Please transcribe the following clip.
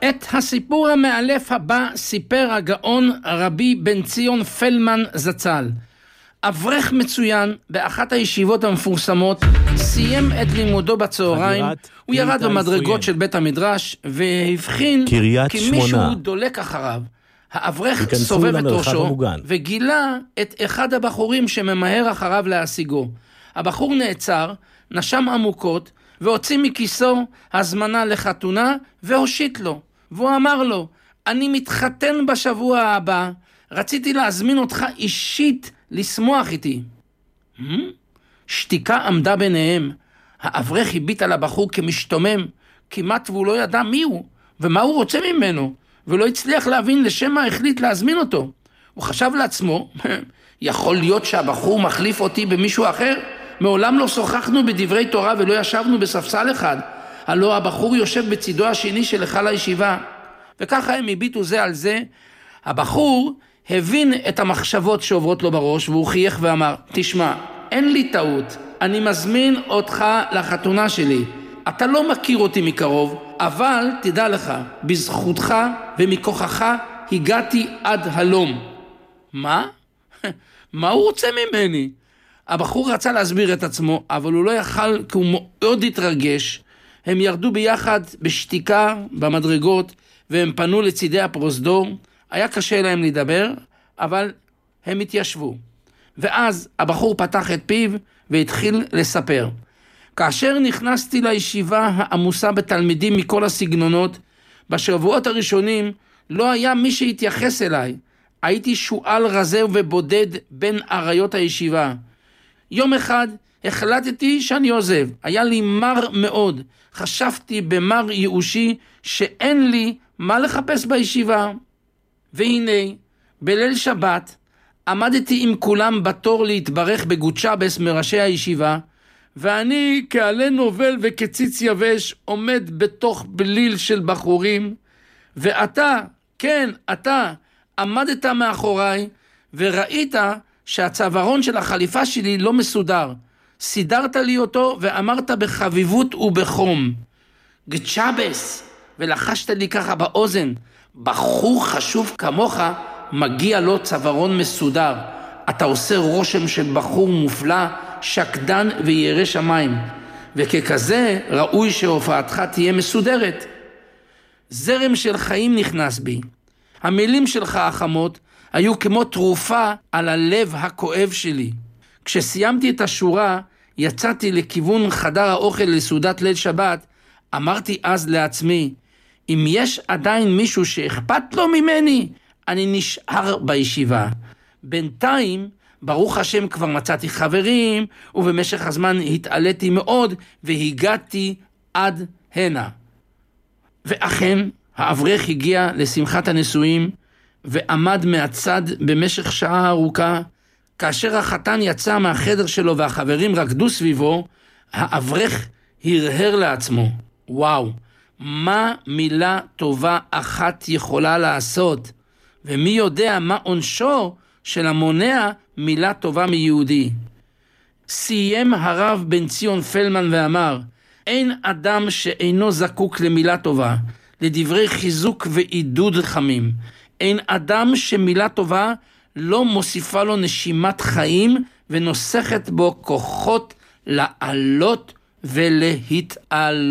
את הסיפור המאלף הבא סיפר הגאון רבי בן ציון פלמן זצ"ל. אברך מצוין באחת הישיבות המפורסמות, סיים את לימודו בצהריים, הוא ירד במדרגות של בית המדרש והבחין כי מישהו דולק אחריו. האברך סובב את ראשו וגילה את אחד הבחורים שממהר אחריו להשיגו. הבחור נעצר, נשם עמוקות והוציא מכיסו הזמנה לחתונה והושיט לו, והוא אמר לו, אני מתחתן בשבוע הבא, רציתי להזמין אותך אישית לשמוח איתי. שתיקה עמדה ביניהם. האברך הביט על הבחור כמשתומם, כמעט והוא לא ידע מי הוא ומה הוא רוצה ממנו, ולא הצליח להבין לשם מה החליט להזמין אותו. הוא חשב לעצמו, יכול להיות שהבחור מחליף אותי במישהו אחר? מעולם לא שוחחנו בדברי תורה ולא ישבנו בספסל אחד. הלא הבחור יושב בצידו השני של היכל הישיבה. וככה הם הביטו זה על זה. הבחור הבין את המחשבות שעוברות לו בראש, והוא חייך ואמר, תשמע, אין לי טעות, אני מזמין אותך לחתונה שלי. אתה לא מכיר אותי מקרוב, אבל תדע לך, בזכותך ומכוחך הגעתי עד הלום. מה? מה הוא רוצה ממני? הבחור רצה להסביר את עצמו, אבל הוא לא יכל כי הוא מאוד התרגש. הם ירדו ביחד בשתיקה במדרגות, והם פנו לצידי הפרוזדור. היה קשה להם לדבר, אבל הם התיישבו. ואז הבחור פתח את פיו והתחיל לספר. כאשר נכנסתי לישיבה העמוסה בתלמידים מכל הסגנונות, בשבועות הראשונים לא היה מי שהתייחס אליי. הייתי שואל רזה ובודד בין אריות הישיבה. יום אחד החלטתי שאני עוזב. היה לי מר מאוד. חשבתי במר ייאושי שאין לי מה לחפש בישיבה. והנה, בליל שבת, עמדתי עם כולם בתור להתברך בגוצ'אבס מראשי הישיבה, ואני כעלה נובל וכציץ יבש עומד בתוך בליל של בחורים, ואתה, כן, אתה, עמדת מאחוריי, וראית שהצווארון של החליפה שלי לא מסודר. סידרת לי אותו ואמרת בחביבות ובחום, גוצ'אבס, ולחשת לי ככה באוזן, בחור חשוב כמוך מגיע לו צווארון מסודר. אתה עושה רושם של בחור מופלא, שקדן וירא שמיים, וככזה ראוי שהופעתך תהיה מסודרת. זרם של חיים נכנס בי. המילים שלך החמות היו כמו תרופה על הלב הכואב שלי. כשסיימתי את השורה, יצאתי לכיוון חדר האוכל לסעודת ליל שבת. אמרתי אז לעצמי, אם יש עדיין מישהו שאכפת לו ממני, אני נשאר בישיבה. בינתיים, ברוך השם, כבר מצאתי חברים, ובמשך הזמן התעליתי מאוד, והגעתי עד הנה. ואכן, האברך הגיע לשמחת הנישואים, ועמד מהצד במשך שעה ארוכה. כאשר החתן יצא מהחדר שלו והחברים רקדו סביבו, האברך הרהר לעצמו, וואו, מה מילה טובה אחת יכולה לעשות? ומי יודע מה עונשו של המונע מילה טובה מיהודי? סיים הרב בן ציון פלמן ואמר, אין אדם שאינו זקוק למילה טובה, לדברי חיזוק ועידוד חמים. אין אדם שמילה טובה לא מוסיפה לו נשימת חיים ונוסכת בו כוחות לעלות ולהתעלות.